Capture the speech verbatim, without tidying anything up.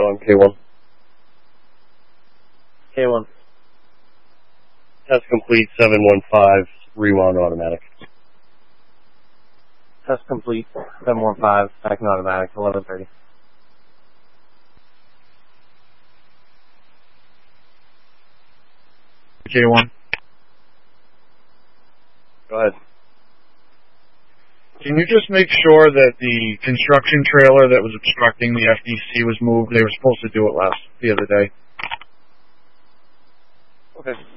on K one. K one. Test complete, seven one five, rewound automatic. Test complete, seven one five, backing automatic, eleven thirty. K one. Go ahead. Can you just make sure that the construction trailer that was obstructing the F D C was moved? They were supposed to do it last the other day. Okay.